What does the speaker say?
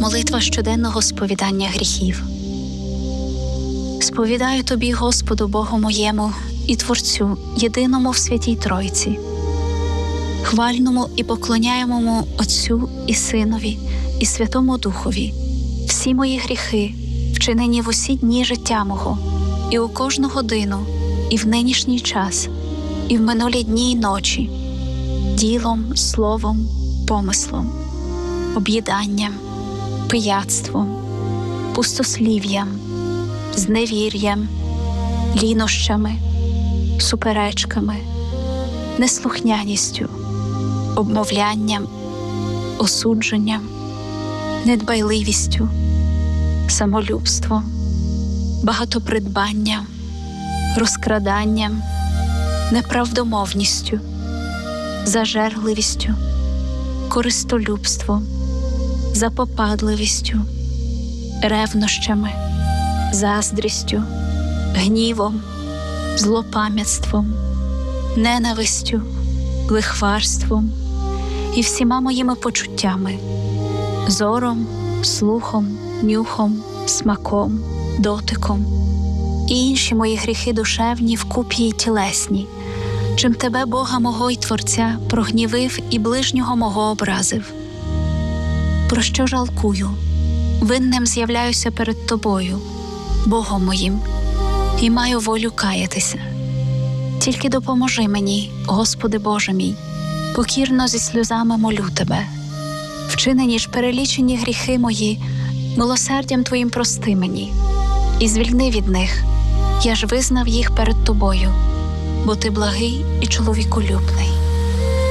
Молитва щоденного сповідання гріхів. Сповідаю Тобі, Господу Богу моєму і Творцю, єдиному в Святій Тройці, хвальному і поклоняємому Отцю і Синові і Святому Духові, всі мої гріхи, вчинені в усі дні життя мого, і у кожну годину, і в нинішній час, і в минулі дні й ночі, ділом, словом, помислом, об'їданням, пияцтвом, пустослів'ям, зневір'ям, лінощами, суперечками, неслухняністю, обмовлянням, осудженням, недбайливістю, самолюбством, багатопридбанням, розкраданням, неправдомовністю, зажерливістю, користолюбством, запопадливістю, ревнощами, заздрістю, гнівом, злопам'ятством, ненавистю, лихварством і всіма моїми почуттями, зором, слухом, нюхом, смаком, дотиком і інші мої гріхи душевні вкупі й тілесні, чим Тебе, Бога мого й Творця, прогнівив і ближнього мого образив. Про що жалкую, винним з'являюся перед Тобою, Богом моїм, і маю волю каятися. Тільки допоможи мені, Господи Боже мій, покірно зі сльозами молю Тебе. Вчинені ж перелічені гріхи мої, милосердям Твоїм прости мені, і звільни від них, я ж визнав їх перед Тобою, бо Ти благий і чоловіколюбний.